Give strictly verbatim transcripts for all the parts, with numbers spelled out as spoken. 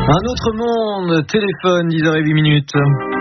Un autre monde, téléphone, dix heures huit minutes.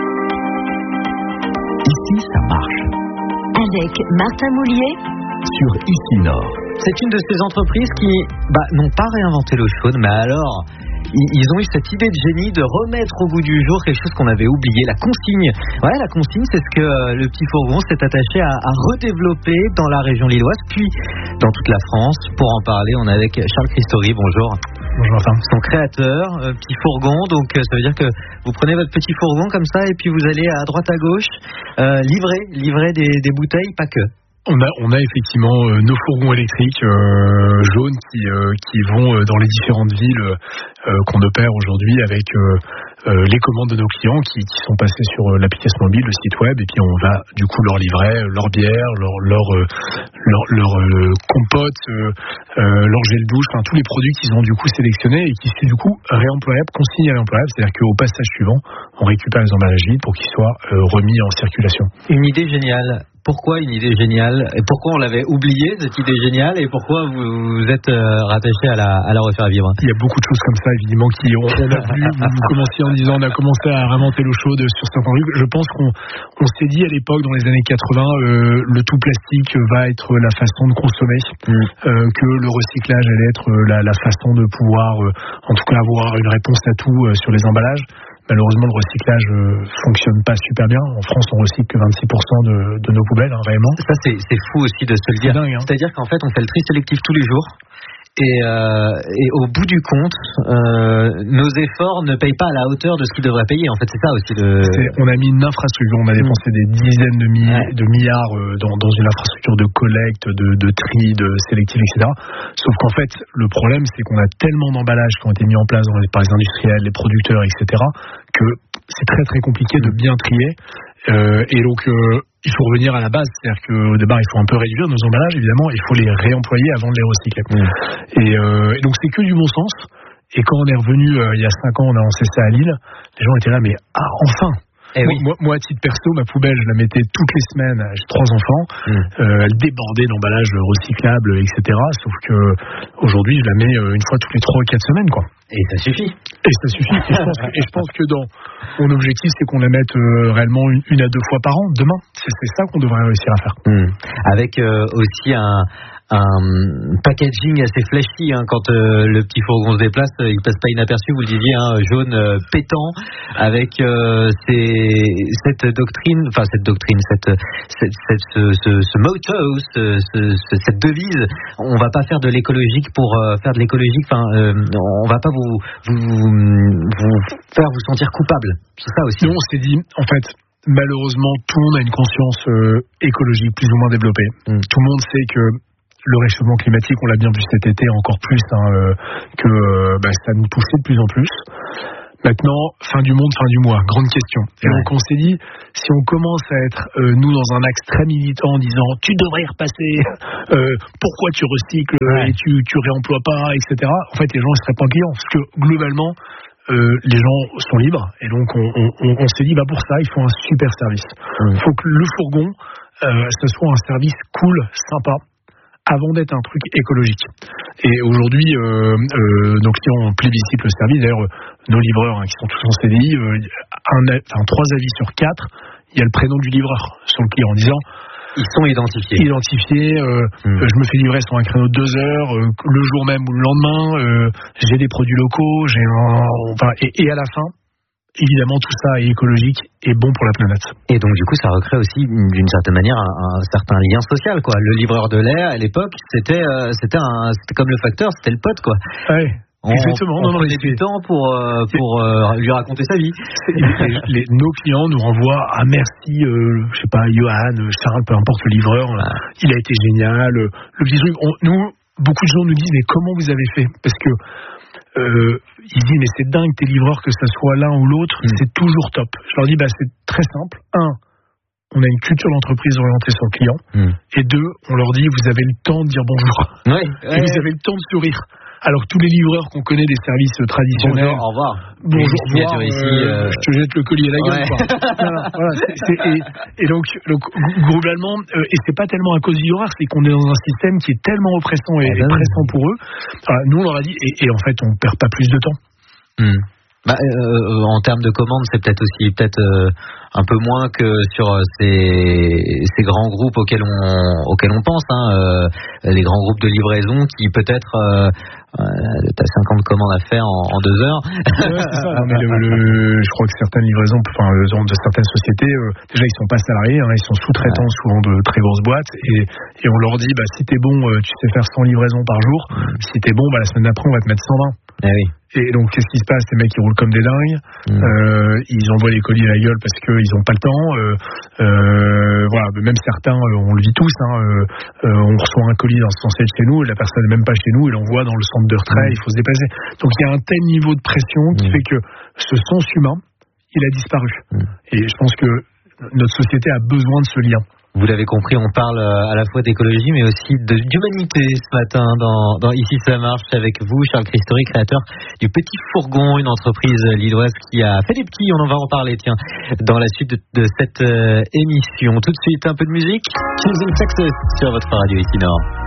Ici, ça marche. Avec Martin Moulier sur Ici Nord. C'est une de ces entreprises qui bah, n'ont pas réinventé l'eau chaude, mais alors... Ils ont eu cette idée de génie de remettre au goût du jour quelque chose qu'on avait oublié, la consigne. Ouais, la consigne, c'est ce que le petit fourgon s'est attaché à, à redévelopper dans la région lilloise, puis dans toute la France. Pour en parler, on est avec Charles Christori. Bonjour. Bonjour, enfin. Son créateur, euh, petit fourgon. Donc, euh, ça veut dire que vous prenez votre petit fourgon comme ça et puis vous allez à droite à gauche euh, livrer, livrer des, des bouteilles, pas que. On a, on a effectivement euh, nos fourgons électriques euh, jaunes qui, euh, qui vont euh, dans les différentes villes euh, qu'on opère aujourd'hui avec euh, euh, les commandes de nos clients qui, qui sont passés sur euh, l'application mobile, le site web, et puis on va du coup leur livrer leur bière, leur, leur, euh, leur, leur euh, compote, euh, euh, leur gel douche, enfin tous les produits qu'ils ont du coup sélectionnés et qui sont du coup réemployables, consignés réemployables, c'est-à-dire qu'au passage suivant, on récupère les emballages vides pour qu'ils soient euh, remis en circulation. Une idée géniale. Pourquoi une idée géniale et pourquoi on l'avait oubliée, cette idée géniale, et pourquoi vous, vous êtes euh, rattaché à la, à la refaire vivre? Il y a beaucoup de choses comme ça, évidemment, qui on, on a vu. Vous, vous commenciez en disant on a commencé à réinventer l'eau chaude sur certains trucs. Je pense qu'on on s'est dit à l'époque, dans les années quatre-vingts, euh, le tout plastique va être la façon de consommer, mmh. euh, que le recyclage allait être la, la façon de pouvoir, euh, en tout cas, avoir une réponse à tout euh, sur les emballages. Malheureusement, le recyclage euh, fonctionne pas super bien. En France, on recycle que vingt-six pour cent de, de nos poubelles, hein, réellement. Ça, c'est, c'est fou aussi de se le dire. C'est dingue, hein. C'est-à-dire qu'en fait, on fait le tri sélectif tous les jours. Et, euh, et au bout du compte, euh, nos efforts ne payent pas à la hauteur de ce qu'ils devraient payer. En fait, c'est ça aussi. Le... C'est, on a mis une infrastructure, on a dépensé des dizaines de, mi- ouais. de milliards euh, dans, dans une infrastructure de collecte, de, de tri, de sélectif, et cetera. Sauf qu'en fait, le problème, c'est qu'on a tellement d'emballages qui ont été mis en place dans les, par les industriels, les producteurs, et cetera, que c'est très très compliqué de bien trier. Euh, et donc, euh, il faut revenir à la base, c'est-à-dire qu'au départ, il faut un peu réduire nos emballages, évidemment, il faut les réemployer avant de les recycler. Mmh. Et, euh, et donc, c'est que du bon sens. Et quand on est revenu, euh, il y a cinq ans, on a lancé ça à Lille, les gens étaient là, mais ah, enfin Eh moi, oui. moi, moi, à titre perso, ma poubelle, je la mettais toutes les semaines. J'ai trois enfants. Mmh. Euh, elle débordait d'emballages recyclables, et cetera. Sauf que aujourd'hui, je la mets une fois toutes les trois ou quatre semaines, quoi. Et ça suffit. Et ça suffit. Et je pense que, et je pense que dans mon objectif, c'est qu'on la mette euh, réellement une, une à deux fois par an. Demain, c'est, c'est ça qu'on devrait réussir à faire. Mmh. Avec euh, aussi un. un packaging assez flashy, hein, quand euh, le petit fourgon se déplace, euh, il passe pas inaperçu, vous le disiez, hein, jaune euh, pétant, avec euh, ces, cette doctrine, enfin cette doctrine, cette, cette, cette ce, ce, ce motto, ce, ce, cette devise. On va pas faire de l'écologique pour euh, faire de l'écologique. Enfin, euh, on va pas vous, vous vous faire vous sentir coupable. C'est ça aussi. Nous, on s'est dit, en fait. Malheureusement, tout le monde a une conscience euh, écologique plus ou moins développée. Mm. Tout le monde sait que le réchauffement climatique, on l'a bien vu cet été encore plus, hein, euh, que euh, bah, ça nous touchait de plus en plus. Maintenant, fin du monde, fin du mois, grande question. Et ouais. Donc on s'est dit, si on commence à être, euh, nous, dans un axe très militant, en disant tu devrais y repasser, euh, pourquoi tu recycles ouais. et tu, tu réemploies pas, et cetera. En fait, les gens ne seraient pas clients, parce que globalement, Euh, les gens sont libres, et donc on, on, on s'est dit bah pour ça il faut un super service. Il mmh. faut que le fourgon euh, ce soit un service cool, sympa, avant d'être un truc écologique. Et aujourd'hui euh, euh, nos clients plébiscitent le service. D'ailleurs nos livreurs, hein, qui sont tous en C D I, euh, un, enfin, trois avis sur quatre, il y a le prénom du livreur sur le client en disant ils sont identifiés. Identifiés. Euh, mmh. Je me fais livrer sur un créneau de deux heures, euh, le jour même ou le lendemain. Euh, j'ai des produits locaux. J'ai un, enfin, et, et à la fin, évidemment, tout ça est écologique et bon pour la planète. Et donc, du coup, ça recrée aussi, d'une certaine manière, un, un certain lien social, quoi. Le livreur de lait, à l'époque, c'était, euh, c'était, un, c'était comme le facteur, c'était le pote, quoi. Ouais. On, Exactement. On non, non, prenait du temps pour euh, pour euh, lui raconter sa vie. les, les, nos clients nous renvoient ah merci, euh, je sais pas, Johan, Charles, peu importe le livreur, ah. il a été génial. Le petit truc, on, nous, beaucoup de gens nous disent mais comment vous avez fait? Parce que euh, ils disent mais c'est dingue tes livreurs, que ça soit l'un ou l'autre, mm. c'est toujours top. Je leur dis bah c'est très simple. Un, on a une culture d'entreprise orientée sur le client. Mm. Et deux, on leur dit vous avez le temps de dire bonjour. Ouais, ouais. Et vous avez le temps de sourire. Alors que tous les livreurs qu'on connaît des services traditionnels. Bonjour, au revoir. Bonjour, au revoir. Ici, euh... Je te jette le collier à la gueule. Ouais. Quoi. voilà, voilà, c'est, c'est, et, et donc, donc globalement, euh, et c'est pas tellement à cause du livreur, c'est qu'on est dans un système qui est tellement oppressant et, et pressant pour eux. Alors, nous, on leur a dit, et, et en fait, on perd pas plus de temps. Mm. Bah, euh, en termes de commandes, c'est peut-être aussi peut-être euh, un peu moins que sur ces, ces grands groupes auxquels on, auxquels on pense, hein, euh, les grands groupes de livraison qui peut-être euh, euh, t'as cinquante commandes à faire en, en deux heures. Ouais, c'est ça. Non, mais le, le, je crois que certaines livraisons, enfin de certaines sociétés, euh, déjà ils sont pas salariés, hein, ils sont sous-traitants ouais. souvent de très grosses boîtes, et, et on leur dit bah si t'es bon, euh, tu sais faire cent livraisons par jour. Mmh. Si t'es bon, bah la semaine d'après on va te mettre cent vingt. Eh oui. Et donc, qu'est-ce qui se passe? Les mecs, ils roulent comme des dingues. Mmh. Euh, ils envoient les colis à la gueule parce qu'ils n'ont pas le temps. Euh, euh, voilà, même certains, on le vit tous. Hein, euh, on reçoit un colis dans ce sens de chez nous, la personne n'est même pas chez nous, il l'envoie dans le centre de retrait. Mmh. Il faut se déplacer. Donc, il y a un tel niveau de pression qui mmh. fait que ce sens humain, il a disparu. Mmh. Et je pense que notre société a besoin de ce lien. Vous l'avez compris, on parle à la fois d'écologie mais aussi de, d'humanité ce matin dans, dans Ici ça marche avec vous, Charles Christori, créateur du Petit Fourgon, une entreprise lilloise qui a fait des petits, on en va en parler tiens, dans la suite de, de cette euh, émission. Tout de suite un peu de musique, Choosing Success sur votre radio Ici Nord.